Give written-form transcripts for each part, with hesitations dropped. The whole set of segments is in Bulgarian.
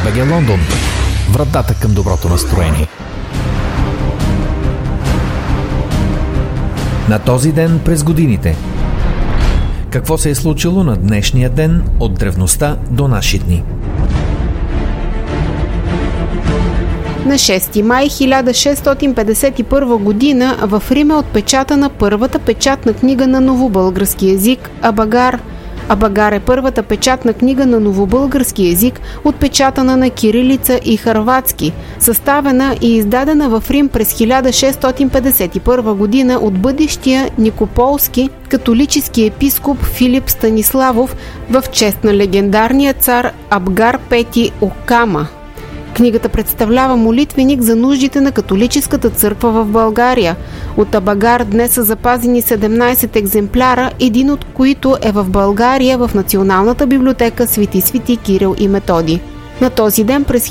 БГ Лондон. Вратата към доброто настроение. На този ден през годините. Какво се е случило на днешния ден от древността до наши дни? На 6 май 1651 година в Рим е отпечатана първата печатна книга на новобългарски език – Абагар. Абагар е първата печатна книга на новобългарски език, отпечатана на кирилица и хърватски, съставена и издадена в Рим през 1651 година от бъдещия никополски католически епископ Филип Станиславов в чест на легендарния цар Абгар V Окама. Книгата представлява молитвеник за нуждите на католическата църква в България. От Абагар днес са запазени 17 екземпляра, един от които е в България в Националната библиотека Свети Кирил и Методий. На този ден през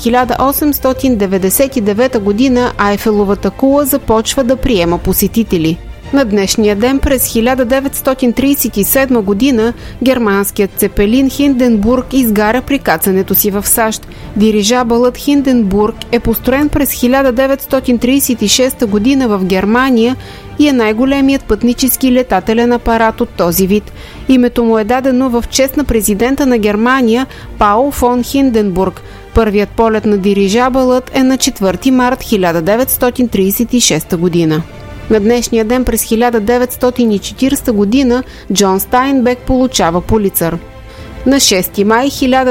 1899 година Айфеловата кула започва да приема посетители. На днешния ден през 1937 година германският цепелин Хинденбург изгаря при кацането си в САЩ. Дирижабълът Хинденбург е построен през 1936 година в Германия и е най-големият пътнически летателен апарат от този вид. Името му е дадено в чест на президента на Германия Паул фон Хинденбург. Първият полет на дирижабълът е на 4 март 1936 година. На днешния ден през 1940 година Джон Стайнбек получава Пулицър. На 6 май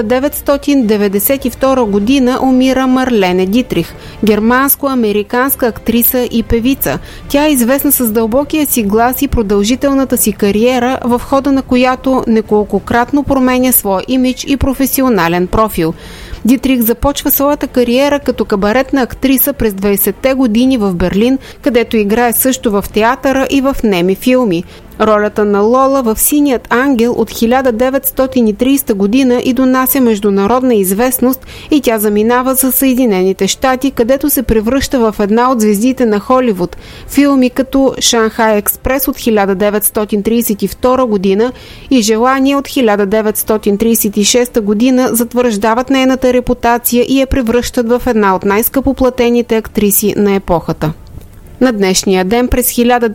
1992 година умира Марлене Дитрих, германско-американска актриса и певица. Тя е известна с дълбокия си глас и продължителната си кариера, в хода на която неколкократно променя своя имидж и професионален профил. Дитрих започва своята кариера като кабаретна актриса през 20-те години в Берлин, където играе също в театъра и в неми филми. Ролята на Лола в Синият ангел от 1930 година и донася международна известност и тя заминава за Съединените щати, където се превръща в една от звездите на Холивуд. Филми като Шанхай експрес от 1932 година и Желание от 1936 година затвърждават нейната репутация и я превръщат в една от най-скъпоплатените актриси на епохата. На днешния ден през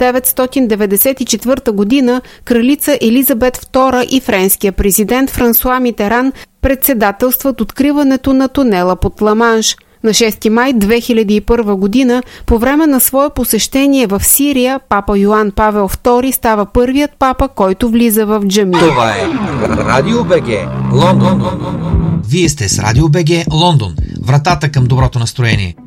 1994 година кралица Елизабет II и френския президент Франсуа Митеран председателстват откриването на тунела под Ла-Манш. На 6 май 2001 година, по време на свое посещение в Сирия, папа Йоан Павел II става първият папа, който влиза в джамия. Това е Радио БГ Лондон. Вие сте с Радио БГ Лондон. Вратата към доброто настроение.